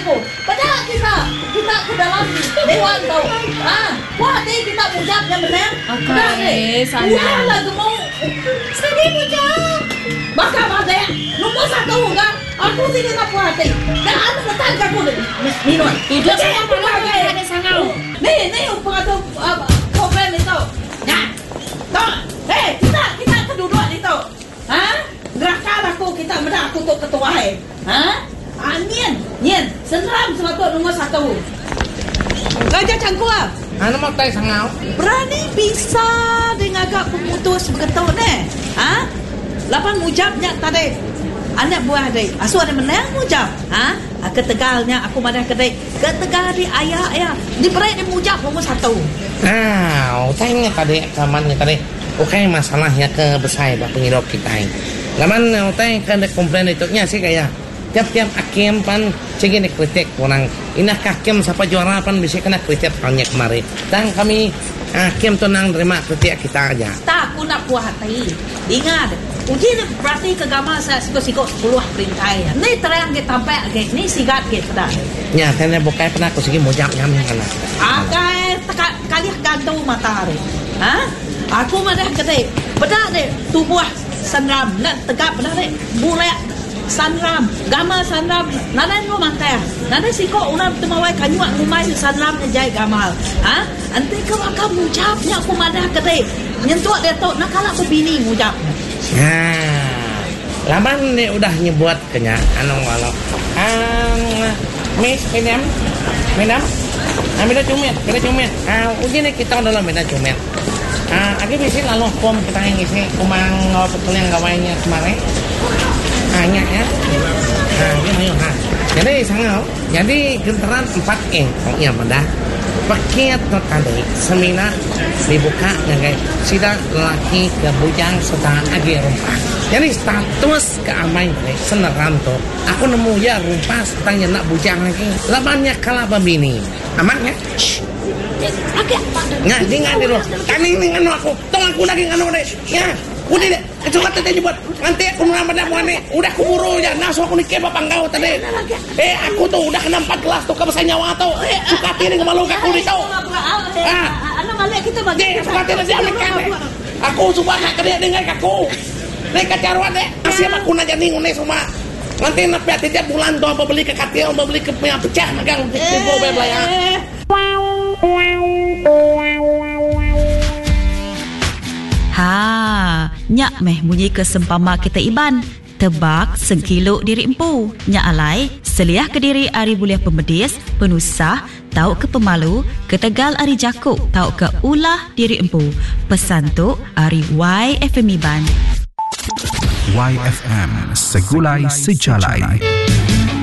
aku. Padahal kita ke dalam dewan tau. Wah, kita mujab yang benar. Okay, sana. Wah, lagu mau. Sedih mujab. Maka ada nombor 1 kan? Aku sini nak puas hati. Dan anu datang aku ni. Minum. Tidak sama mana ada sangau. Ni untuk program itu. Nah. Kita kedua itu. Gerakan aku kita menang aku tu ketua Nien seram sebab nombor 1. Raja Cangkua. Ano mau tay sangau? Berani bisa dengan agak pemutus begitu ni. Lapan mujabnya tadi. Anak buah adik. Asu ada menang mujab. Ketegalnya aku mana kedai. Ketegal di ayah. Di berai di mujab nombor 1. Tanya tadi kamarnya tadi. Okay, masalahnya ke besar penghidup kita ini. Laman tay kan komplain itu nya sih kayak tiap-tiap hakim pan cengin kritik orang. Inah hakim siapa juara pan bisa kena kritik pannya kemarin. Dan kami hakim tu nang terima kritik kita aja. Tak aku nak puas hati. Ingat, uji ni berarti kegama saya siko-siko 10 perintah. Ni terang ke tampak ke ni sigat ke dah. Nya tanya bukai pernah aku segi mujab nyam kana. Akai kali gantung matahari. Aku mana kedai. Bedak deh tubuh sanram nak tegap bedak deh. Bulak sanram, gama sanram. Nada no mantai. Nada siko una tumawai kanyuak rumai sanram jai gamal. Ante kau akan mujabnya aku mana kedai. Nyentuh dia tu nak kalah bini mujab. Laman ni udah nyebut kenya anong walau. Miss Minam. Ambil cumit. Uji ni kita dalam beda cumit. Aku bisa lalu pom kita yang isi kumang betul yang gawainya kemarin. Hanya ya. Ini Jadi sangau. Jadi gentaran 4 pokoknya pada paket tadi semina dibuka guys. Sida laki ke bujang serta agi rumpah. Jadi status keamanan seneram tu. Aku nemu ya rumpah setangnya nak bujang lagi. Labannya kalah bini. Aman ya? Nggak, dia nggak dulu. Kami ini nganu aku, tong aku lagi nganu deh. Ya, udah deh. Coba tadi buat. Nanti aku nambah nih. Udah kuburu ya. Nasu aku nikah bapak kau tadi. Aku tuh udah kena 4 gelas tuh kebesaran nyawa tuh. Suka tiri ngemalu aku nih tau. Anak malah kita bagi. Suka tiri dia nikah deh. Aku suka kerja dengan aku. Nih kacarwan deh. Asyik aku nanya nih ngune semua. Nanti napi tiap bulan tuh apa beli ke katil, apa beli ke pecah megang tipu belayar. Nyak meh bunyi kesempama kita iban. Tebak sengkilo diri empu. Nyak alai seliah ke diri ari buliah pemedis, penusah, tau ke pemalu, ketegal ari jakuk, tau ke ulah diri empu. Pesan tu ari YFM iban. YFM Segulai Sejalai.